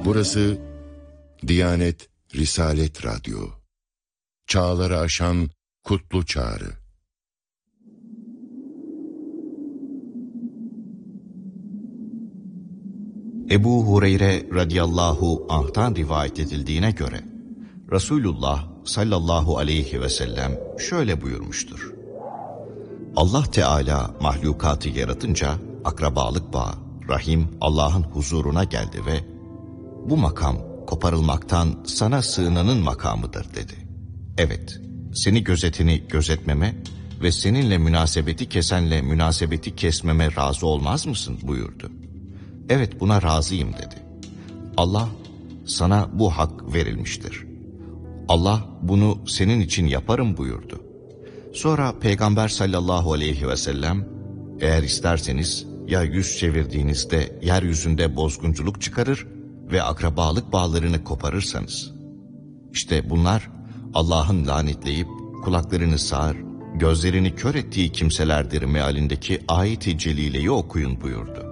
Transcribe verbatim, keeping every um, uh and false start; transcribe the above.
Burası Diyanet Risalet Radyo. Çağları aşan kutlu çağrı. Ebu Hureyre radıyallahu anh'tan rivayet edildiğine göre Resulullah sallallahu aleyhi ve sellem şöyle buyurmuştur. Allah Teala mahlukatı yaratınca akrabalık bağı, rahim Allah'ın huzuruna geldi ve bu makam koparılmaktan sana sığınanın makamıdır dedi. Evet, seni gözetini gözetmeme ve seninle münasebeti kesenle münasebeti kesmeme razı olmaz mısın buyurdu. Evet, buna razıyım dedi. Allah, sana bu hak verilmiştir. Allah bunu senin için yaparım buyurdu. Sonra Peygamber sallallahu aleyhi ve sellem, eğer isterseniz ya yüz çevirdiğinizde yeryüzünde bozgunculuk çıkarır ve akrabalık bağlarını koparırsanız. İşte bunlar Allah'ın lanetleyip kulaklarını sağır, gözlerini kör ettiği kimselerdir mealindeki ayet-i celileyi okuyun buyurdu.